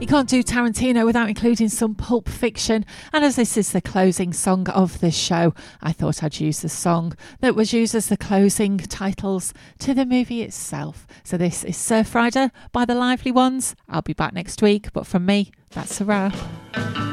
You can't do Tarantino without including some Pulp Fiction, and as this is the closing song of this show, I thought I'd use the song that was used as the closing titles to the movie itself. So this is Surfrider by the Lively Ones. I'll be back next week, but from me, that's a wrap.